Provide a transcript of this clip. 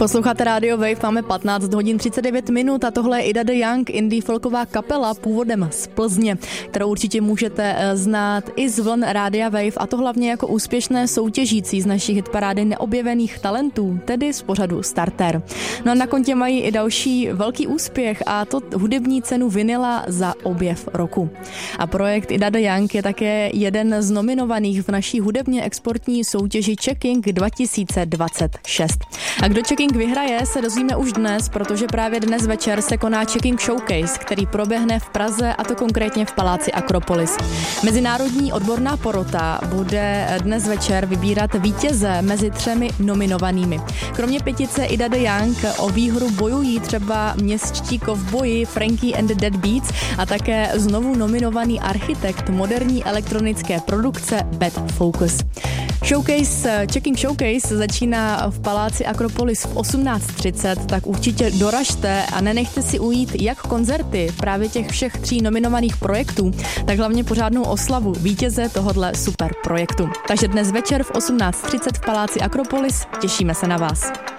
Posloucháte Radio Wave, máme 15 hodin 39 minut a tohle je Ida the Young, indie folková kapela původem z Plzně, kterou určitě můžete znát i z vln Rádia Wave, a to hlavně jako úspěšné soutěžící z naší hitparády neobjevených talentů, tedy z pořadu Starter. No a na kontě mají i další velký úspěch, a to hudební cenu Vinyla za objev roku. A projekt Ida the Young je také jeden z nominovaných v naší hudebně exportní soutěži Checking 2026. A kdo Checking vyhraje, se dozvíme už dnes, protože právě dnes večer se koná Checking Showcase, který proběhne v Praze, a to konkrétně v paláci Akropolis. Mezinárodní odborná porota bude dnes večer vybírat vítěze mezi 3 nominovanými. Kromě pětice Ida the Young o výhru bojují třeba městští kovboji Frankie and the Dead Beats a také znovu nominovaný architekt moderní elektronické produkce Bad Focus. Checking Showcase začíná v paláci Akropolis v 18:30, tak určitě doražte a nenechte si ujít jak koncerty právě těch všech 3 nominovaných projektů, tak hlavně pořádnou oslavu vítěze tohodle super projektu. Takže dnes večer v 18:30 v paláci Akropolis, těšíme se na vás.